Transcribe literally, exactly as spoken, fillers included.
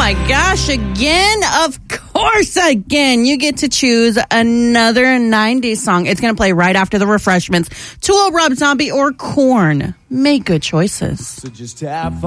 my gosh, again, of course, again, you get to choose another nineties song. It's going to play right after the refreshments. Tool, Rob Zombie, or Korn. Make good choices. So just have fun.